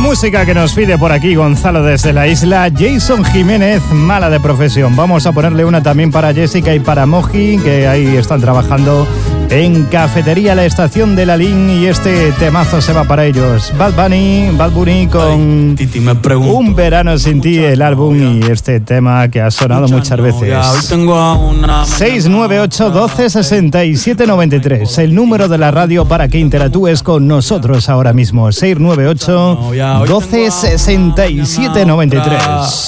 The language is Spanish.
Música que nos pide por aquí Gonzalo desde la isla. Jason Jiménez, Mala de profesión. Vamos a ponerle una también para Jessica y para Moji, que ahí están trabajando en Cafetería La Estación de la Lin, y este temazo se va para ellos. Bad Bunny con Un verano sin ti, el álbum, y este tema que ha sonado muchas veces. 698 12 67 93, el número de la radio para que interactúes con nosotros ahora mismo. 698 12 67 93.